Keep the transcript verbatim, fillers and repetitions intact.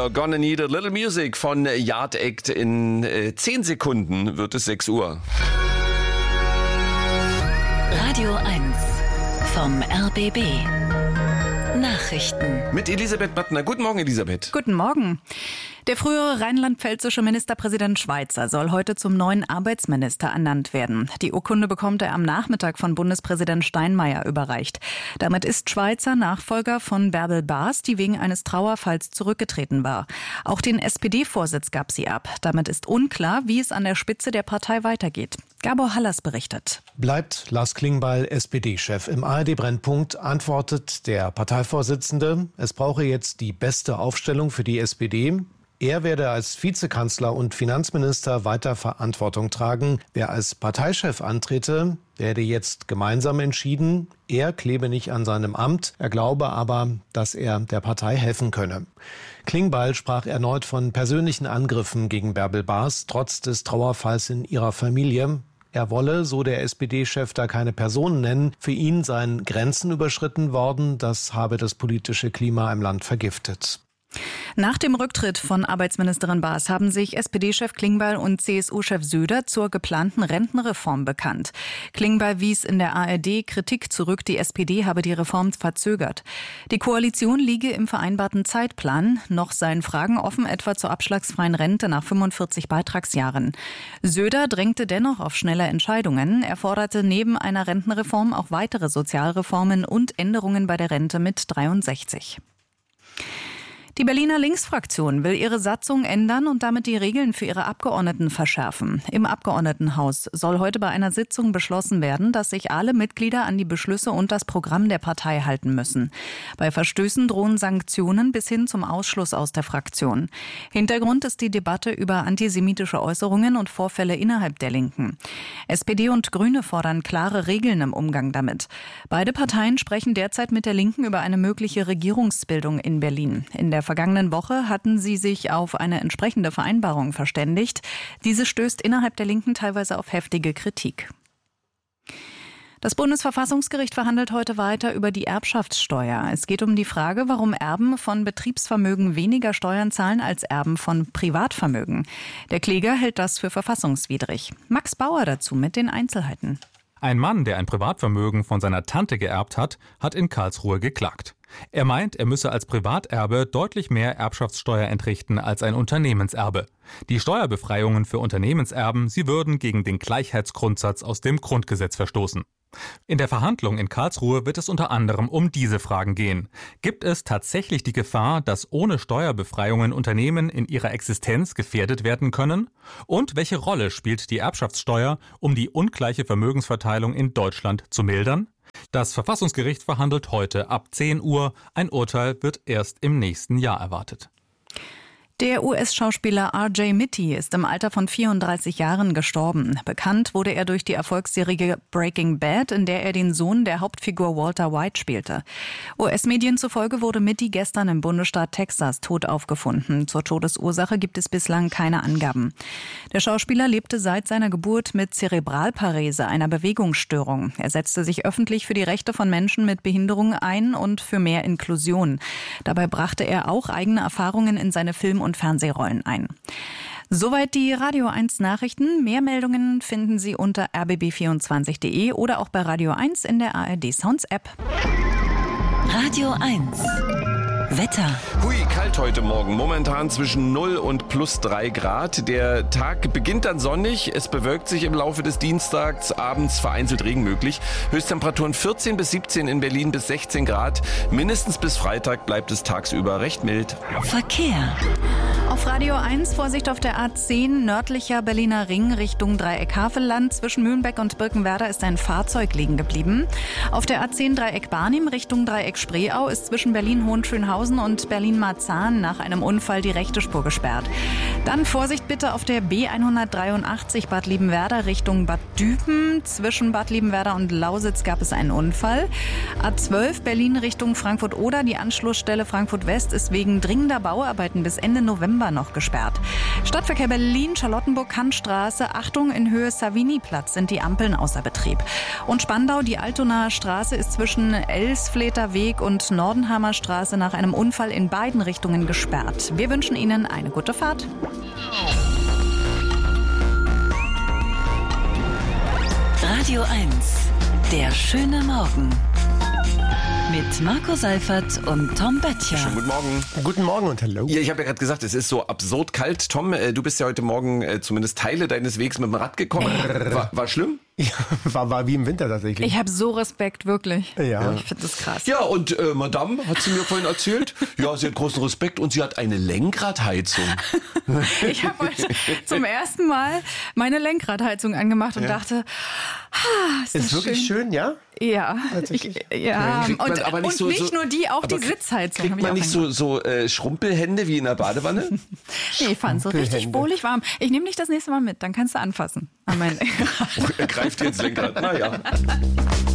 You're Gonna Need a Little Music von Yard Act. In äh, zehn Sekunden wird es sechs Uhr. Radio eins vom R B B. Nachrichten. Mit Elisabeth Mattner. Guten Morgen, Elisabeth. Guten Morgen. Der frühere rheinland-pfälzische Ministerpräsident Schweizer soll heute zum neuen Arbeitsminister ernannt werden. Die Urkunde bekommt er am Nachmittag von Bundespräsident Steinmeier überreicht. Damit ist Schweizer Nachfolger von Bärbel Baas, die wegen eines Trauerfalls zurückgetreten war. Auch den S P D-Vorsitz gab sie ab. Damit ist unklar, wie es an der Spitze der Partei weitergeht. Gabor Hallas berichtet. Bleibt Lars Klingbeil S P D-Chef. Im A R D-Brennpunkt antwortet der Parteivorsitzende, es brauche jetzt die beste Aufstellung für die S P D. Er werde als Vizekanzler und Finanzminister weiter Verantwortung tragen. Wer als Parteichef antrete, werde jetzt gemeinsam entschieden. Er klebe nicht an seinem Amt. Er glaube aber, dass er der Partei helfen könne. Klingbeil sprach erneut von persönlichen Angriffen gegen Bärbel Baas, trotz des Trauerfalls in ihrer Familie. Er wolle, so der S P D-Chef, da keine Personen nennen. Für ihn seien Grenzen überschritten worden. Das habe das politische Klima im Land vergiftet. Nach dem Rücktritt von Arbeitsministerin Baas haben sich S P D-Chef Klingbeil und C S U-Chef Söder zur geplanten Rentenreform bekannt. Klingbeil wies in der A R D Kritik zurück, die S P D habe die Reform verzögert. Die Koalition liege im vereinbarten Zeitplan. Noch seien Fragen offen, etwa zur abschlagsfreien Rente nach fünfundvierzig Beitragsjahren. Söder drängte dennoch auf schnelle Entscheidungen. Er forderte neben einer Rentenreform auch weitere Sozialreformen und Änderungen bei der Rente mit dreiundsechzig. Die Berliner Linksfraktion will ihre Satzung ändern und damit die Regeln für ihre Abgeordneten verschärfen. Im Abgeordnetenhaus soll heute bei einer Sitzung beschlossen werden, dass sich alle Mitglieder an die Beschlüsse und das Programm der Partei halten müssen. Bei Verstößen drohen Sanktionen bis hin zum Ausschluss aus der Fraktion. Hintergrund ist die Debatte über antisemitische Äußerungen und Vorfälle innerhalb der Linken. S P D und Grüne fordern klare Regeln im Umgang damit. Beide Parteien sprechen derzeit mit der Linken über eine mögliche Regierungsbildung in Berlin. In der vergangenen Woche hatten sie sich auf eine entsprechende Vereinbarung verständigt. Diese stößt innerhalb der Linken teilweise auf heftige Kritik. Das Bundesverfassungsgericht verhandelt heute weiter über die Erbschaftssteuer. Es geht um die Frage, warum Erben von Betriebsvermögen weniger Steuern zahlen als Erben von Privatvermögen. Der Kläger hält das für verfassungswidrig. Max Bauer dazu mit den Einzelheiten. Ein Mann, der ein Privatvermögen von seiner Tante geerbt hat, hat in Karlsruhe geklagt. Er meint, er müsse als Privaterbe deutlich mehr Erbschaftssteuer entrichten als ein Unternehmenserbe. Die Steuerbefreiungen für Unternehmenserben, sie würden gegen den Gleichheitsgrundsatz aus dem Grundgesetz verstoßen. In der Verhandlung in Karlsruhe wird es unter anderem um diese Fragen gehen. Gibt es tatsächlich die Gefahr, dass ohne Steuerbefreiungen Unternehmen in ihrer Existenz gefährdet werden können? Und welche Rolle spielt die Erbschaftssteuer, um die ungleiche Vermögensverteilung in Deutschland zu mildern? Das Verfassungsgericht verhandelt heute ab zehn Uhr. Ein Urteil wird erst im nächsten Jahr erwartet. Der U S-Schauspieler R J Mitte ist im Alter von vierunddreißig Jahren gestorben. Bekannt wurde er durch die Erfolgsserie Breaking Bad, in der er den Sohn der Hauptfigur Walter White spielte. U S-Medien zufolge wurde Mitte gestern im Bundesstaat Texas tot aufgefunden. Zur Todesursache gibt es bislang keine Angaben. Der Schauspieler lebte seit seiner Geburt mit Zerebralparese, einer Bewegungsstörung. Er setzte sich öffentlich für die Rechte von Menschen mit Behinderung ein und für mehr Inklusion. Dabei brachte er auch eigene Erfahrungen in seine Film- und Fernsehrollen ein. Soweit die Radio eins Nachrichten. Mehr Meldungen finden Sie unter r b b vierundzwanzig punkt de oder auch bei Radio eins in der A R D Sounds App. Radio eins. Wetter. Hui, kalt heute Morgen. Momentan zwischen null und plus drei Grad. Der Tag beginnt dann sonnig. Es bewölkt sich im Laufe des Dienstags. Abends vereinzelt Regen möglich. Höchsttemperaturen vierzehn bis siebzehn in Berlin bis sechzehn Grad. Mindestens bis Freitag bleibt es tagsüber recht mild. Verkehr. Auf Radio eins Vorsicht auf der A zehn nördlicher Berliner Ring Richtung Dreieck Havelland. Zwischen Mühlenbeck und Birkenwerder ist ein Fahrzeug liegen geblieben. Auf der A zehn Dreieck Barnim Richtung Dreieck Spreeau ist zwischen Berlin-Hohenschönhausen und Berlin-Marzahn nach einem Unfall die rechte Spur gesperrt. Dann Vorsicht bitte auf der B hundertdreiundachtzig Bad Liebenwerda Richtung Bad Düpen. Zwischen Bad Liebenwerda und Lausitz gab es einen Unfall. A zwölf Berlin Richtung Frankfurt-Oder. Die Anschlussstelle Frankfurt West ist wegen dringender Bauarbeiten bis Ende November Dezember noch gesperrt. Stadtverkehr Berlin-Charlottenburg-Kantstraße. Achtung, in Höhe Savignyplatz sind die Ampeln außer Betrieb. Und Spandau, die Altonaer Straße ist zwischen Elsfleter Weg und Nordenhamer Straße nach einem Unfall in beiden Richtungen gesperrt. Wir wünschen Ihnen eine gute Fahrt. Radio eins, der schöne Morgen. Mit Marco Seifert und Tom Böttcher. Schönen guten Morgen. Guten Morgen und hallo. Ja, ich habe ja gerade gesagt, es ist so absurd kalt. Tom, äh, du bist ja heute Morgen äh, zumindest Teile deines Wegs mit dem Rad gekommen. War, war schlimm? Ja, war, war wie im Winter tatsächlich. Ich habe so Respekt, wirklich. Ja. Ich finde das krass. Ja, und äh, Madame hat sie mir vorhin erzählt. Ja, sie hat großen Respekt und sie hat eine Lenkradheizung. Ich habe heute zum ersten Mal meine Lenkradheizung angemacht und Ja. dachte, ah, ist das Ist wirklich schön, schön. ja? Ja, Tatsächlich? ich, ja. Kriegt man und, aber nicht und so- nicht so- nur die, auch die aber Sitzheizung. Kriegt hab ich man auch nicht so, so äh, Schrumpelhände wie in der Badewanne? Nee, ich fand es so richtig Schrumpelhände. wohlig warm. Ich nehme dich das nächste Mal mit, dann kannst du anfassen an mein Lenkrad. Er greift dir ins Lenkrad. Naja.